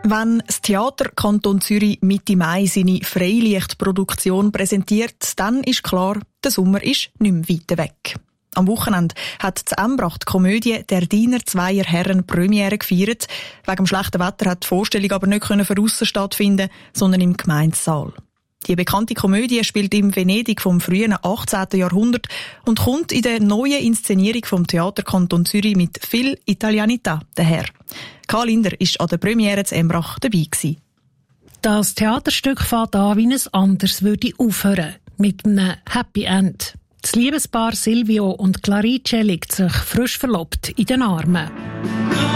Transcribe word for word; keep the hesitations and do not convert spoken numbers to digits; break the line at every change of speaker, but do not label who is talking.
Wenn das Theater Kanton Zürich Mitte Mai seine Freilichtproduktion präsentiert, dann ist klar, der Sommer ist nicht mehr weit weg. Am Wochenende hat die Embracht Komödie «Der Diener zweier Herren» Premiere gefeiert. Wegen dem schlechten Wetter hat die Vorstellung aber nicht von aussen stattfinden, sondern im Gemeindesaal. Die bekannte Komödie spielt im Venedig vom frühen achtzehnten Jahrhundert und kommt in der neuen Inszenierung vom Theater Kanton Zürich mit viel Italianità daher. Karl Linder war an der Premiere zu Embrach dabei gewesen.
Das Theaterstück fängt an, wie es anders würde aufhören, mit einem Happy End. Das Liebespaar Silvio und Clarice liegt sich frisch verlobt in den Armen.